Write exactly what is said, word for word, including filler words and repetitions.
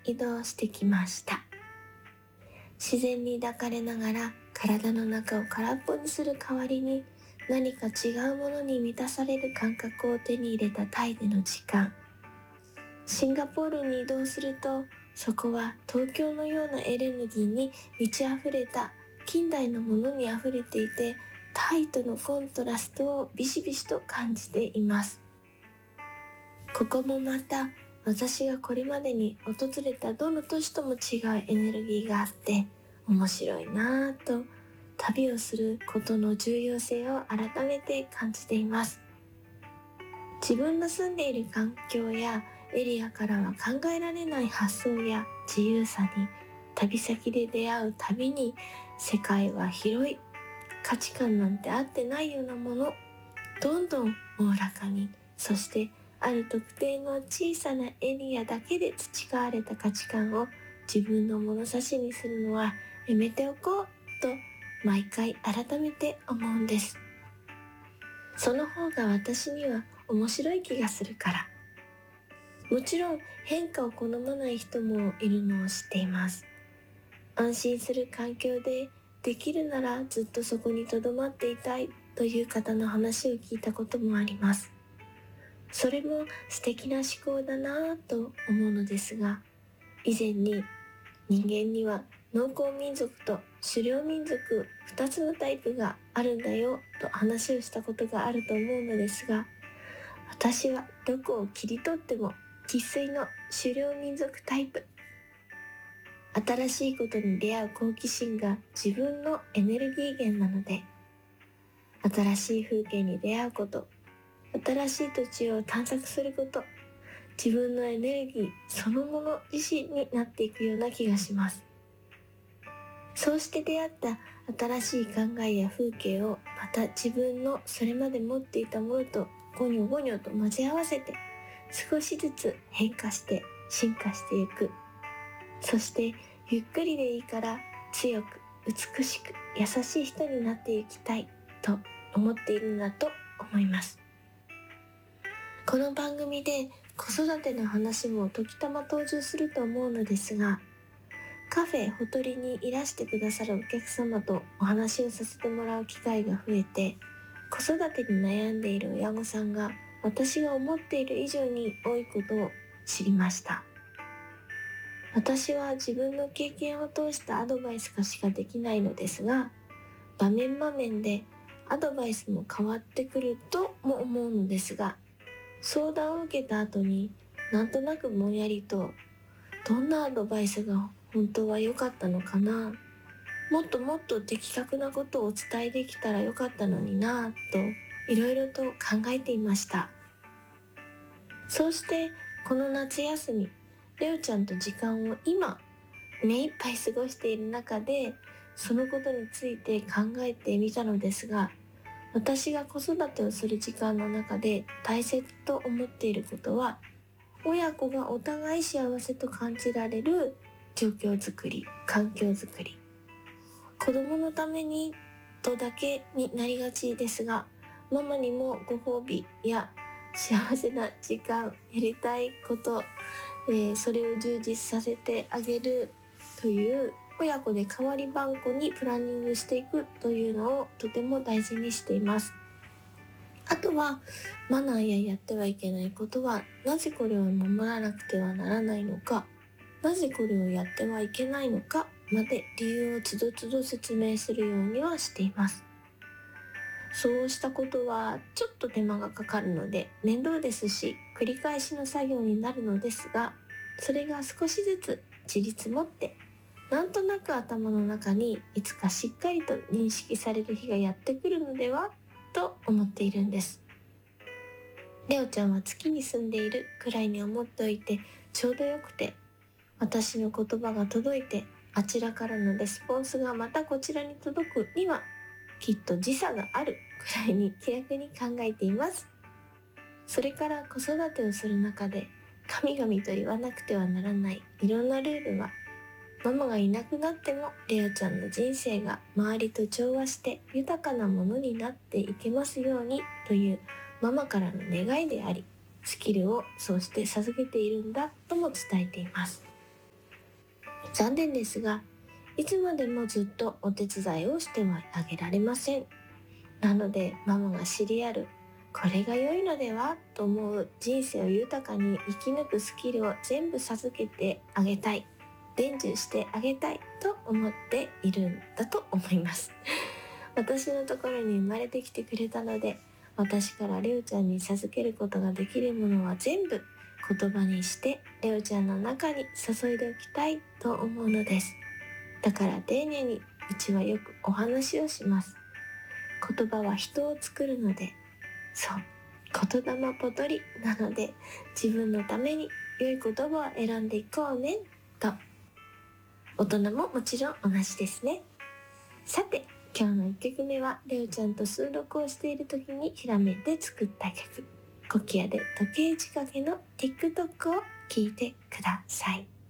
移動してきました。自然に抱かれながら体の中を空っぽにする代わりに、何か違うものに満たされる感覚を手に入れたタイでの時間。シンガポールに移動すると、そこは東京のようなエネルギーに満ち溢れた近代のものに溢れていて、タイとのコントラストをビシビシと感じています。ここもまた私がこれまでに訪れたどの都市とも違うエネルギーがあって面白いなぁと、旅をすることの重要性を改めて感じています。自分の住んでいる環境やエリアからは考えられない発想や自由さに、旅先で出会うたびに、世界は広い、価値観なんて合ってないようなもの、どんどんおおらかに、そしてある特定の小さなエリアだけで培われた価値観を自分の物差しにするのはやめておこうと毎回改めて思うんです。その方が私には面白い気がするから。もちろん変化を好まない人もいるのを知っています。安心する環境でできるならずっとそこに留まっていたいという方の話を聞いたこともあります。それも素敵な思考だなぁと思うのですが、以前に人間には農耕民族と狩猟民族ふたつのタイプがあるんだよと話をしたことがあると思うのですが、私はどこを切り取っても生粋の狩猟民族タイプ。新しいことに出会う好奇心が自分のエネルギー源なので、新しい風景に出会うこと、新しい土地を探索すること、自分のエネルギーそのもの自身になっていくような気がします。そうして出会った新しい考えや風景をまた自分のそれまで持っていたものとゴニョゴニョと混ぜ合わせて、少しずつ変化して進化していく。そしてゆっくりでいいから強く美しく優しい人になっていきたいと思っているんだと思います。この番組で子育ての話も時たま登場すると思うのですが、カフェほとりにいらしてくださるお客様とお話をさせてもらう機会が増えて、子育てに悩んでいる親御さんが私が思っている以上に多いことを知りました。私は自分の経験を通したアドバイスがしかできないのですが、場面場面でアドバイスも変わってくるとも思うのですが、相談を受けた後になんとなくぼんやりと、どんなアドバイスが本当は良かったのかな、もっともっと的確なことをお伝えできたらよかったのになといろいろと考えていました。そうしてこの夏休み、レオちゃんと時間を今目いっぱい過ごしている中で、そのことについて考えてみたのですが、私が子育てをする時間の中で大切と思っていることは、親子がお互い幸せと感じられる状況づくり、環境づくり。子供のためにとだけになりがちですが、ママにもご褒美や幸せな時間、やりたいこと、えー、それを充実させてあげるという親子で代わり番号にプランニングしていくというのをとても大事にしています。あとはマナーややってはいけないことはなぜこれを守らなくてはならないのか、なぜこれをやってはいけないのかまで理由をつどつど説明するようにはしています。そうしたことはちょっと手間がかかるので面倒ですし、繰り返しの作業になるのですが、それが少しずつ自立持ってなんとなく頭の中にいつかしっかりと認識される日がやってくるのではと思っているんです。レオちゃんは月に住んでいるくらいに思っておいてちょうどよくて、私の言葉が届いてあちらからのレスポンスがまたこちらに届くにはきっと時差があるくらいに気楽に考えています。それから子育てをする中で神々と言わなくてはならないいろんなルールは、ママがいなくなってもレオちゃんの人生が周りと調和して豊かなものになっていけますようにというママからの願いであり、スキルをそうして授けているんだとも伝えています。 残念ですが、いつまでもずっとお手伝いをしてはあげられません。なのでママが知りあるこれが良いのではと思う人生を豊かに生き抜くスキルを全部授けてあげたい、伝授してあげたいと思っているんだと思います。私のところに生まれてきてくれたので、私からレオちゃんに授けることができるものは全部言葉にしてレオちゃんの中に注いでおきたいと思うのです。だから丁寧にうちはよくお話をします。言葉は人を作るので、そう、言霊ぽとりなので、自分のために良い言葉を選んでいこうねと。大人ももちろん同じですね。さて、今日のいっきょくめはレオちゃんと数読をしている時にひらめいて作った曲、コキアで時計仕掛けの TikTok を聴いてください。